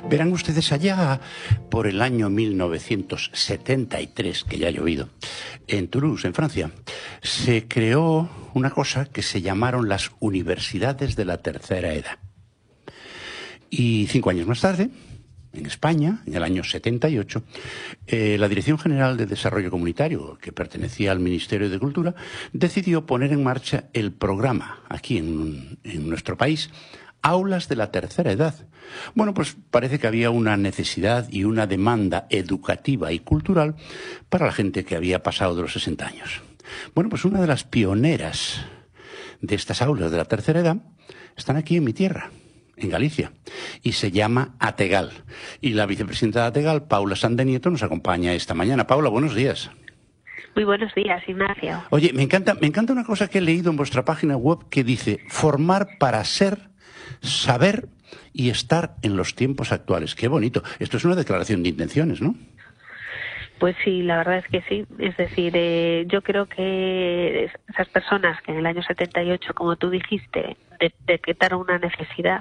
Verán ustedes, allá por el año 1973, que ya ha llovido, en Toulouse, en Francia, se creó una cosa que se llamaron las universidades de la tercera edad. Y 5 años más tarde, en España, en el año 78, la Dirección General de Desarrollo Comunitario, que pertenecía al Ministerio de Cultura, decidió poner en marcha el programa, aquí en nuestro país, Aulas de la Tercera Edad. Bueno, pues parece que había una necesidad y una demanda educativa y cultural para la gente que había pasado de los 60 años. Bueno, pues una de las pioneras de estas aulas de la tercera edad están aquí en mi tierra, en Galicia, y se llama Ategal. Y la vicepresidenta de Ategal, Paula Sandenieto, nos acompaña esta mañana. Paula, buenos días. Muy buenos días, Ignacio. Oye, me encanta una cosa que he leído en vuestra página web que dice: formar para ser, saber y estar en los tiempos actuales. Qué bonito. Esto es una declaración de intenciones, ¿no? Pues sí, la verdad es que sí. Es decir, yo creo que esas personas que en el año 78, como tú dijiste, detectaron una necesidad,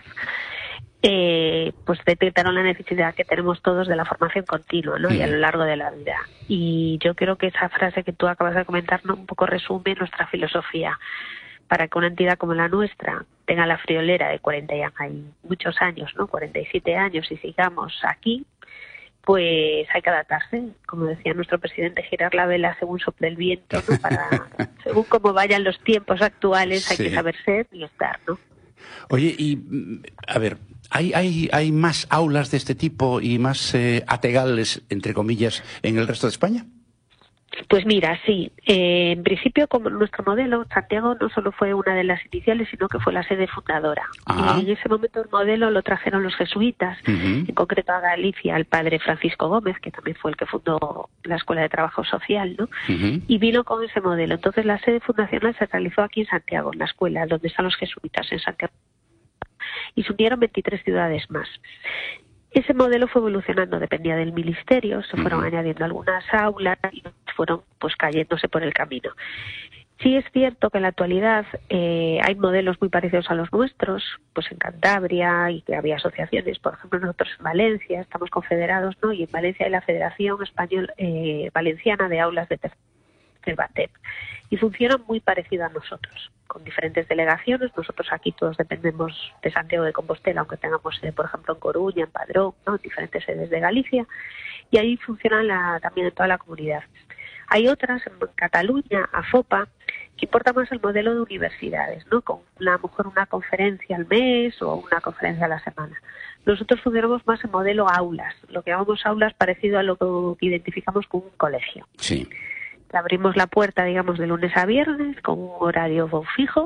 pues detectaron la necesidad que tenemos todos de la formación continua, ¿no? Y a lo largo de la vida. Y yo creo que esa frase que tú acabas de comentar, ¿no?, un poco resume nuestra filosofía. Para que una entidad como la nuestra tenga la friolera de 40 y muchos años, ¿no?, 47 años, y sigamos aquí, pues hay que adaptarse. Como decía nuestro presidente, girar la vela según sople el viento, ¿no? Según cómo vayan los tiempos actuales, hay que saber ser y estar, ¿no? Oye, y a ver, ¿hay más aulas de este tipo y más ategales, entre comillas, en el resto de España? Pues mira, sí. En principio, como nuestro modelo, Santiago no solo fue una de las iniciales, sino que fue la sede fundadora. Y en ese momento el modelo lo trajeron los jesuitas, en concreto a Galicia, el padre Francisco Gómez, que también fue el que fundó la Escuela de Trabajo Social, ¿no? Y vino con ese modelo. Entonces la sede fundacional se realizó aquí en Santiago, en la escuela donde están los jesuitas, en Santiago. Y se unieron 23 ciudades más. Ese modelo fue evolucionando, dependía del ministerio, se fueron añadiendo algunas aulas y fueron pues cayéndose por el camino. Sí es cierto que en la actualidad hay modelos muy parecidos a los nuestros, pues en Cantabria, y que había asociaciones, por ejemplo nosotros en Valencia estamos confederados, ¿no? Y en Valencia hay la Federación Valenciana de Aulas de Terbatep, y funcionan muy parecido a nosotros, con diferentes delegaciones. Nosotros aquí todos dependemos de Santiago de Compostela, aunque tengamos sede, por ejemplo, en Coruña, en Padrón, ¿no?, diferentes sedes de Galicia, y ahí funcionan también en toda la comunidad. Hay otras, en Cataluña, AFOPA, que importa más el modelo de universidades, ¿no?, con a lo mejor una conferencia al mes o una conferencia a la semana. Nosotros funcionamos más en modelo aulas, lo que llamamos aulas parecido a lo que identificamos con un colegio. Sí. Abrimos la puerta, digamos, de lunes a viernes con un horario fijo,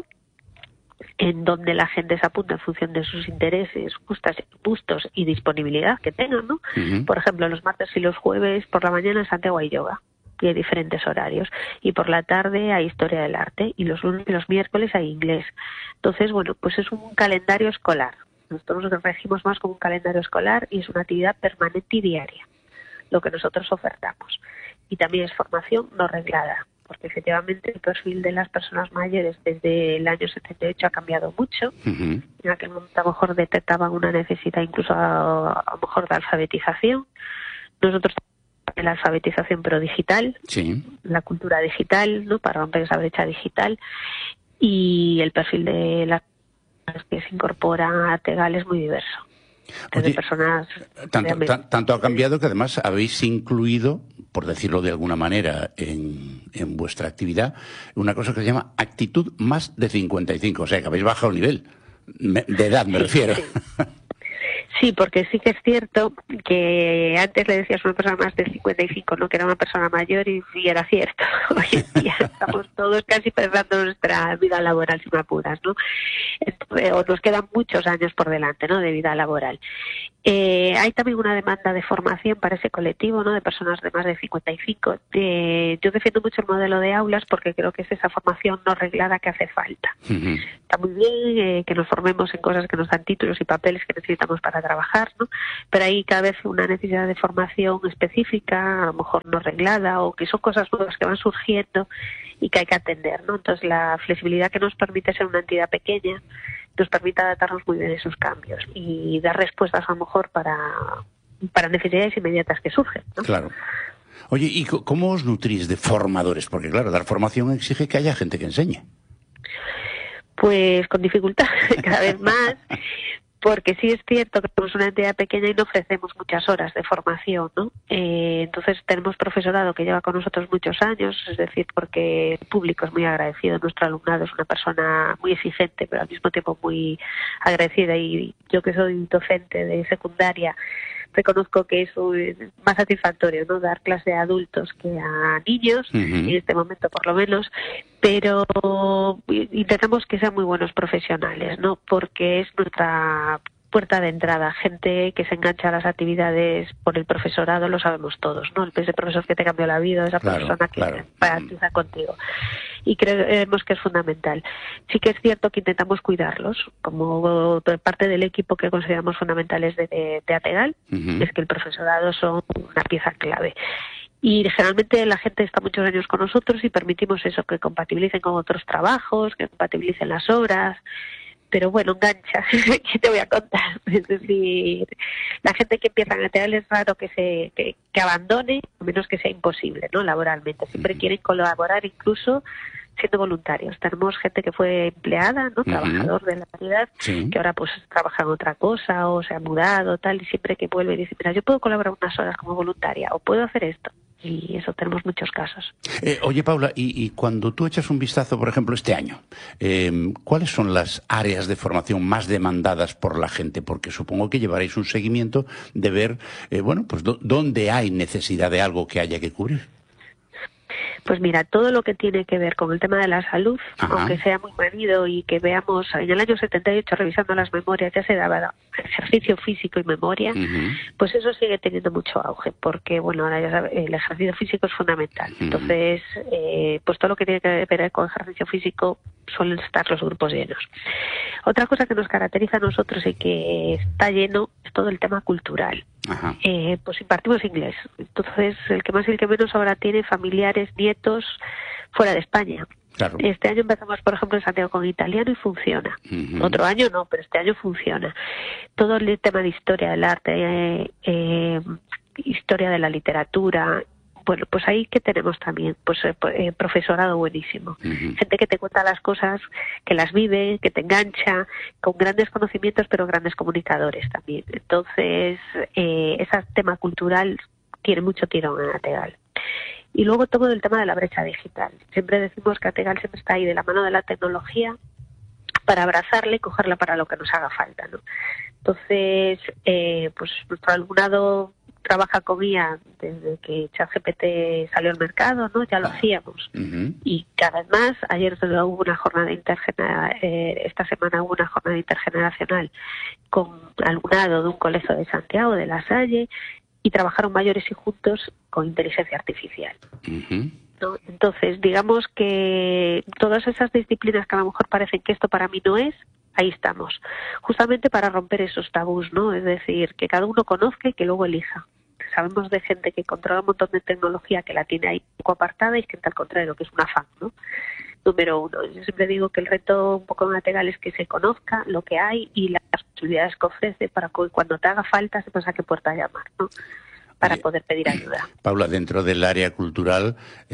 en donde la gente se apunta en función de sus intereses, gustos y disponibilidad que tengan, ¿no? Por ejemplo, los martes y los jueves por la mañana en Santiago hay yoga, y hay diferentes horarios. Y por la tarde hay historia del arte, y los lunes y los miércoles hay inglés. Entonces, bueno, pues es un calendario escolar. Nosotros nos regimos más como un calendario escolar y es una actividad permanente y diaria, lo que nosotros ofertamos. Y también es formación no reglada, porque efectivamente el perfil de las personas mayores desde el año 78 ha cambiado mucho. En aquel momento a lo mejor detectaban una necesidad incluso a lo mejor de alfabetización. Nosotros tenemos la alfabetización pero digital, la cultura digital, ¿no?, para romper esa brecha digital, y el perfil de las personas que se incorporan a Tegal es muy diverso. Oye, personas tanto ha cambiado que además habéis incluido, por decirlo de alguna manera, en vuestra actividad, una cosa que se llama actitud más de 55, o sea que habéis bajado el nivel de edad, me refiero. Sí. Sí, porque sí que es cierto que antes le decías a una persona más de 55, ¿no?, que era una persona mayor, y sí era cierto. Hoy en día estamos todos casi pensando nuestra vida laboral, si me apuras, ¿no? O nos quedan muchos años por delante, ¿no?, de vida laboral. Hay también una demanda de formación para ese colectivo, ¿no?, de personas de más de 55. Yo defiendo mucho el modelo de aulas porque creo que es esa formación no reglada que hace falta. Está muy bien que nos formemos en cosas que nos dan títulos y papeles que necesitamos para trabajar, ¿no?, pero hay cada vez una necesidad de formación específica, a lo mejor no reglada, o que son cosas nuevas que van surgiendo y que hay que atender, ¿no? Entonces la flexibilidad que nos permite ser una entidad pequeña, nos permite adaptarnos muy bien a esos cambios y dar respuestas a lo mejor para necesidades inmediatas que surgen, ¿no? Claro. Oye, ¿y cómo os nutrís de formadores? Porque claro, dar formación exige que haya gente que enseñe. Pues con dificultad, cada vez más, porque sí es cierto que somos una entidad pequeña y no ofrecemos muchas horas de formación, ¿no? Entonces tenemos profesorado que lleva con nosotros muchos años, es decir, porque el público es muy agradecido, nuestro alumnado es una persona muy exigente, pero al mismo tiempo muy agradecida, y yo que soy docente de secundaria, reconozco que es más satisfactorio, ¿no?, dar clase a adultos que a niños, en este momento por lo menos, pero intentamos que sean muy buenos profesionales, ¿no?, porque es nuestra puerta de entrada, gente que se engancha a las actividades por el profesorado, lo sabemos todos, ¿no? Ese profesor que te cambió la vida, esa persona que empatiza contigo. Y creemos que es fundamental. Sí que es cierto que intentamos cuidarlos, como parte del equipo que consideramos fundamentales de Ategal, es que el profesorado son una pieza clave. Y generalmente la gente está muchos años con nosotros y permitimos eso, que compatibilicen con otros trabajos, que compatibilicen las obras. Pero bueno, engancha, ¿qué te voy a contar? Es decir, la gente que empieza en Ategal es raro que abandone, a menos que sea imposible, ¿no?, laboralmente. Siempre quieren colaborar, incluso siendo voluntarios. Tenemos gente que fue empleada, ¿no?, trabajador de la unidad, que ahora pues trabaja en otra cosa o se ha mudado, tal, y siempre que vuelve dice, mira, yo puedo colaborar unas horas como voluntaria o puedo hacer esto. Y eso tenemos muchos casos. Oye, Paula, y cuando tú echas un vistazo, por ejemplo, este año, ¿cuáles son las áreas de formación más demandadas por la gente? Porque supongo que llevaréis un seguimiento de ver, pues dónde hay necesidad de algo que haya que cubrir. Pues mira, todo lo que tiene que ver con el tema de la salud, aunque sea muy manido y que veamos, en el año 78, revisando las memorias, ya se daba ejercicio físico y memoria, pues eso sigue teniendo mucho auge, porque bueno, ahora ya sabes, el ejercicio físico es fundamental. Entonces, pues todo lo que tiene que ver con ejercicio físico suelen estar los grupos llenos. Otra cosa que nos caracteriza a nosotros y que está lleno es todo el tema cultural. Pues impartimos inglés. Entonces, el que más y el que menos ahora tiene familiares, nietos fuera de España. Claro. Este año empezamos, por ejemplo, en Santiago con italiano y funciona. Otro año no, pero este año funciona. Todo el tema de historia del arte, historia de la literatura. Bueno, pues ahí que tenemos también, pues profesorado buenísimo. Gente que te cuenta las cosas, que las vive, que te engancha, con grandes conocimientos, pero grandes comunicadores también. Entonces, ese tema cultural tiene mucho tirón en Ategal. Y luego todo el tema de la brecha digital. Siempre decimos que Ategal siempre está ahí de la mano de la tecnología para abrazarla y cogerla para lo que nos haga falta, ¿no? Entonces, pues nuestro alumnado trabaja con IA desde que ChatGPT salió al mercado, ¿no? Ya lo hacíamos. Y cada vez más, ayer hubo una jornada esta semana hubo una jornada intergeneracional con alumnado de un colegio de Santiago, de La Salle, y trabajaron mayores y juntos con inteligencia artificial. ¿No? Entonces, digamos que todas esas disciplinas que a lo mejor parecen que esto para mí no es, ahí estamos, justamente para romper esos tabús, ¿no? Es decir, que cada uno conozca y que luego elija. Sabemos de gente que controla un montón de tecnología que la tiene ahí un poco apartada y gente al contrario, que es un afán, ¿no? Número uno. Yo siempre digo que el reto un poco en Ategal es que se conozca lo que hay y las posibilidades que ofrece para que cuando te haga falta sepas a qué puerta llamar, ¿no?, para poder pedir ayuda. Paula, dentro del área cultural,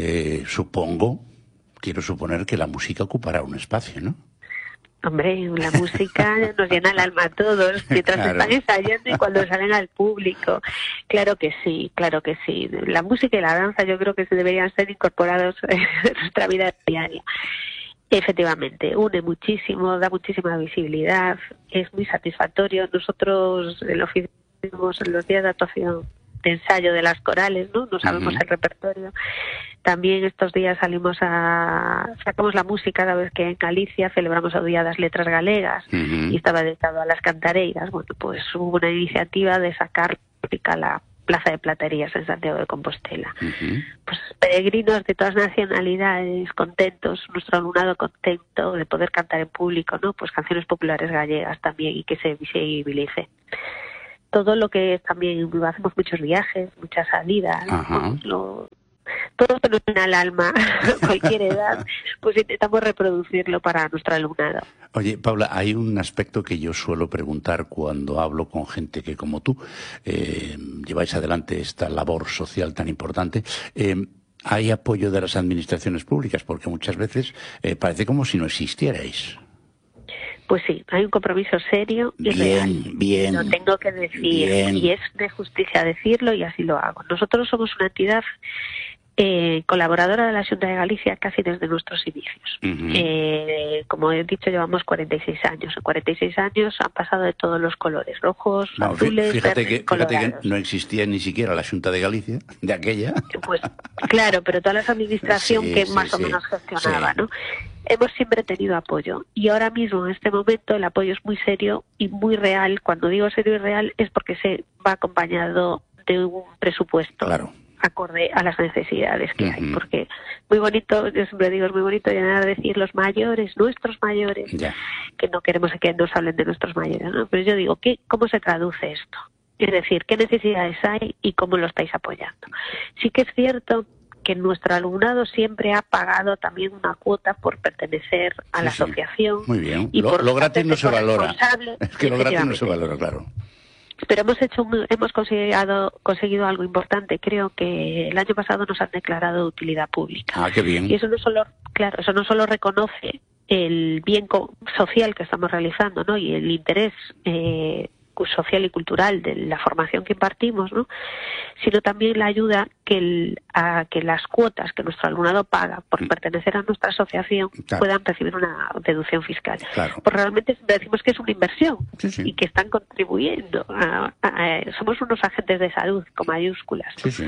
quiero suponer que la música ocupará un espacio, ¿no? Hombre, la música nos llena el alma a todos, mientras están ensayando y cuando salen al público. Claro que sí, claro que sí. La música y la danza yo creo que se deberían ser incorporados en nuestra vida diaria. Efectivamente, une muchísimo, da muchísima visibilidad, es muy satisfactorio. Nosotros en la oficina, en los días de actuación, de ensayo de las corales, ¿no? No sabemos el repertorio. También estos días sacamos la música cada vez que en Galicia celebramos el Día de las Letras Galegas y estaba dedicado a las cantareiras. Bueno, pues hubo una iniciativa de sacar a la Plaza de Platerías en Santiago de Compostela. Pues peregrinos de todas nacionalidades contentos, nuestro alumnado contento de poder cantar en público, ¿no? Pues canciones populares gallegas también y que se visibilice. Todo lo que también hacemos muchos viajes, muchas salidas, todo que nos llena el alma a cualquier edad, pues intentamos reproducirlo para nuestro alumnado. Oye, Paula, hay un aspecto que yo suelo preguntar cuando hablo con gente que, como tú, lleváis adelante esta labor social tan importante. ¿Hay apoyo de las administraciones públicas? Porque muchas veces parece como si no existierais. Pues sí, hay un compromiso serio y real. Bien. Lo tengo que decir, y es de justicia decirlo, y así lo hago. Nosotros somos una entidad colaboradora de la Xunta de Galicia casi desde nuestros inicios. Como he dicho, llevamos 46 años. En 46 años han pasado de todos los colores, rojos, azules, fíjate verdes, que no existía ni siquiera la Xunta de Galicia, de aquella. Pues claro, pero toda la administración que más o menos gestionaba, ¿no? Hemos siempre tenido apoyo, y ahora mismo, en este momento, el apoyo es muy serio y muy real. Cuando digo serio y real es porque se va acompañado de un presupuesto. Claro. Acorde a las necesidades que hay, porque muy bonito, yo siempre digo, es muy bonito llegar a decir los mayores, nuestros mayores, que no queremos que nos hablen de nuestros mayores, ¿no? Pero yo digo, ¿cómo se traduce esto? Es decir, ¿qué necesidades hay y cómo lo estáis apoyando? Sí que es cierto que nuestro alumnado siempre ha pagado también una cuota por pertenecer a la asociación. Muy bien, y lo gratis no se valora. Es que lo gratis no se valora, claro. Pero hemos conseguido algo importante. Creo que el año pasado nos han declarado de utilidad pública. Ah, qué bien. Y eso no solo reconoce el bien social que estamos realizando, ¿no? Y el interés social y cultural de la formación que impartimos, ¿no? Sino también la ayuda a que las cuotas que nuestro alumnado paga por pertenecer a nuestra asociación puedan recibir una deducción fiscal. Pues realmente decimos que es una inversión y que están contribuyendo somos unos agentes de salud con mayúsculas, ¿no?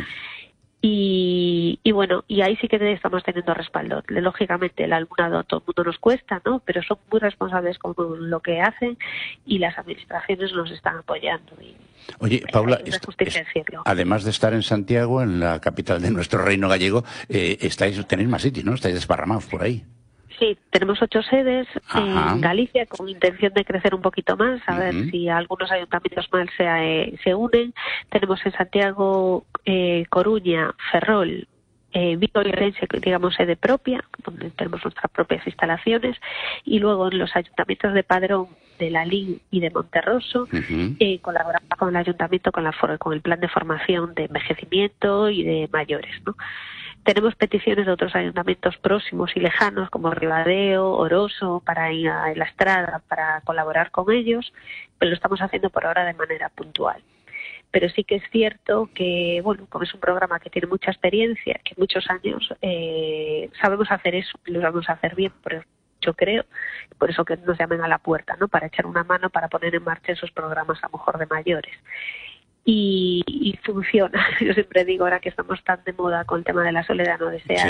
Y bueno, y ahí sí que estamos teniendo respaldo. Lógicamente el alumnado, todo el mundo nos cuesta, ¿no? Pero son muy responsables con lo que hacen, y las administraciones nos están apoyando. Oye, Paula, además de estar en Santiago, en la capital de nuestro reino gallego, tenéis más sitios, ¿no? Estáis desparramados por ahí. Sí, tenemos 8 sedes en Galicia, con intención de crecer un poquito más, a ver si algunos ayuntamientos más se unen. Tenemos en Santiago, Coruña, Ferrol, Vigo y Orense, digamos, sede propia, donde tenemos nuestras propias instalaciones, y luego en los ayuntamientos de Padrón, de Lalín y de Monterroso, colaboramos con el ayuntamiento con el plan de formación de envejecimiento y de mayores, ¿no? Tenemos peticiones de otros ayuntamientos próximos y lejanos, como Ribadeo, Oroso, para ir a La Estrada, para colaborar con ellos, pero lo estamos haciendo por ahora de manera puntual. Pero sí que es cierto que, bueno, como es un programa que tiene mucha experiencia, que muchos años sabemos hacer eso, y lo vamos a hacer bien, yo creo, por eso que nos llamen a la puerta, ¿no? Para echar una mano, para poner en marcha esos programas a lo mejor de mayores. Y funciona. Yo siempre digo, ahora que estamos tan de moda con el tema de la soledad no deseada,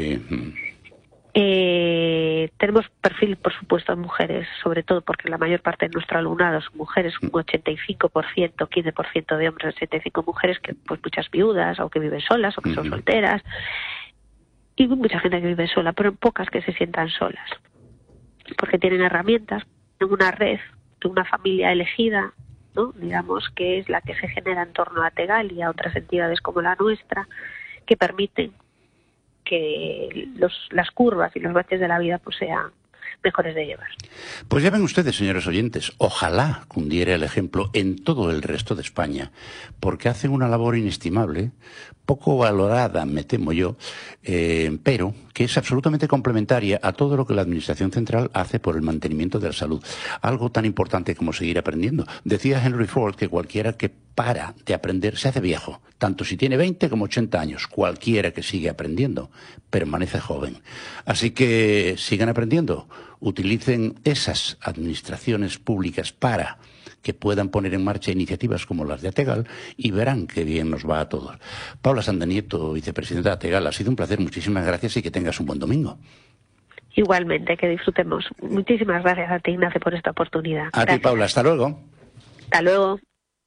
tenemos perfil, por supuesto, de mujeres, sobre todo porque la mayor parte de nuestro alumnado son mujeres, un 85%, 15% de hombres, 85 mujeres, que pues muchas viudas, o que viven solas, o que son solteras, y mucha gente que vive sola, pero pocas que se sientan solas, porque tienen herramientas, tienen una red, de una familia elegida, ¿no? Digamos, que es la que se genera en torno a Tegal y a otras entidades como la nuestra, que permiten que las curvas y los baches de la vida pues sean mejores de llevar. Pues ya ven ustedes, señores oyentes, ojalá cundiera el ejemplo en todo el resto de España, porque hacen una labor inestimable, poco valorada, me temo yo, pero que es absolutamente complementaria a todo lo que la Administración Central hace por el mantenimiento de la salud. Algo tan importante como seguir aprendiendo. Decía Henry Ford que cualquiera que para de aprender se hace viejo, tanto si tiene 20 como 80 años. Cualquiera que sigue aprendiendo permanece joven. Así que sigan aprendiendo, utilicen esas administraciones públicas para que puedan poner en marcha iniciativas como las de Ategal y verán qué bien nos va a todos. Paula Sandanieto, vicepresidenta de Ategal, ha sido un placer, muchísimas gracias y que tengas un buen domingo. Igualmente, que disfrutemos. Muchísimas gracias a ti, Ignacio, por esta oportunidad. A ti, Paula, hasta luego. Hasta luego.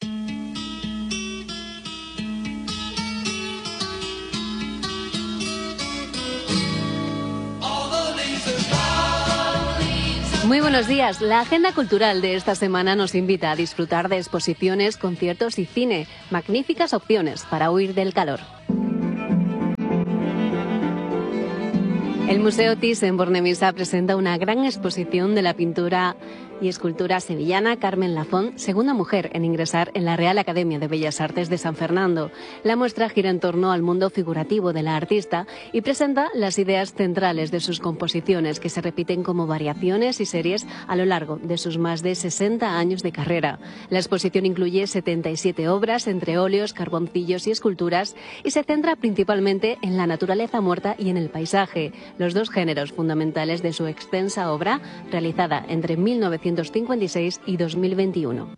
Muy buenos días. La agenda cultural de esta semana nos invita a disfrutar de exposiciones, conciertos y cine. Magníficas opciones para huir del calor. El Museo Thyssen-Bornemisza presenta una gran exposición de la pintura y escultura sevillana Carmen Lafont, segunda mujer en ingresar en la Real Academia de Bellas Artes de San Fernando. La muestra gira en torno al mundo figurativo de la artista y presenta las ideas centrales de sus composiciones, que se repiten como variaciones y series a lo largo de sus más de 60 años de carrera. La exposición incluye 77 obras, entre óleos, carboncillos y esculturas, y se centra principalmente en la naturaleza muerta y en el paisaje, los dos géneros fundamentales de su extensa obra, realizada entre 1956 y 2021.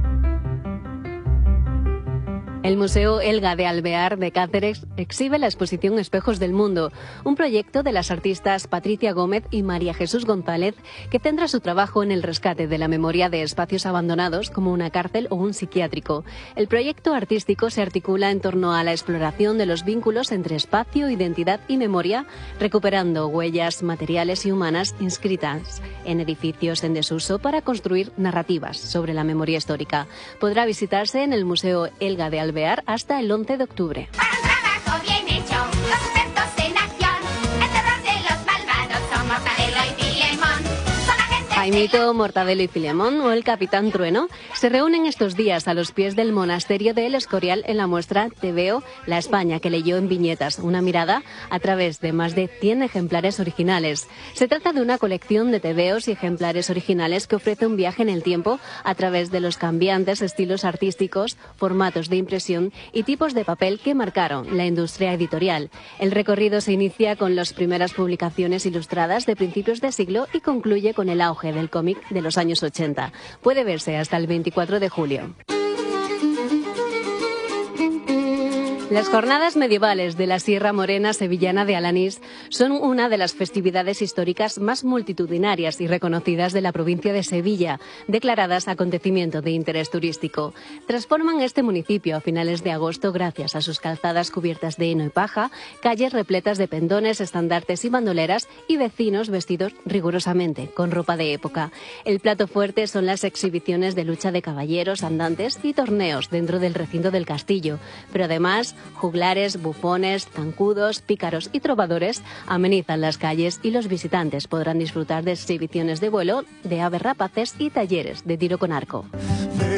El Museo Elga de Alvear de Cáceres exhibe la exposición Espejos del Mundo, un proyecto de las artistas Patricia Gómez y María Jesús González, que centra su trabajo en el rescate de la memoria de espacios abandonados como una cárcel o un psiquiátrico. El proyecto artístico se articula en torno a la exploración de los vínculos entre espacio, identidad y memoria, recuperando huellas materiales y humanas inscritas en edificios en desuso para construir narrativas sobre la memoria histórica. Podrá visitarse en el Museo Elga de Alvear hasta el 11 de octubre. Para un trabajo bien hecho, los expertos en acción, el terror de los malvados son Mortadelo y Filemón. Jaimito, Mortadelo y Filemón o el Capitán Trueno se reúnen estos días a los pies del monasterio de El Escorial en la muestra Te veo, la España que leyó en viñetas, una mirada a través de más de 100 ejemplares originales. Se trata de una colección de tebeos y ejemplares originales que ofrece un viaje en el tiempo a través de los cambiantes estilos artísticos, formatos de impresión y tipos de papel que marcaron la industria editorial. El recorrido se inicia con las primeras publicaciones ilustradas de principios de siglo y concluye con el auge del cómic de los años 80. Puede verse hasta el 24 de julio. Las jornadas medievales de la Sierra Morena sevillana de Alanís son una de las festividades históricas más multitudinarias y reconocidas de la provincia de Sevilla, declaradas acontecimiento de interés turístico. Transforman este municipio a finales de agosto gracias a sus calzadas cubiertas de heno y paja, calles repletas de pendones, estandartes y bandoleras y vecinos vestidos rigurosamente con ropa de época. El plato fuerte son las exhibiciones de lucha de caballeros, andantes y torneos dentro del recinto del castillo, pero además juglares, bufones, zancudos, pícaros y trovadores amenizan las calles y los visitantes podrán disfrutar de exhibiciones de vuelo, de aves rapaces y talleres de tiro con arco.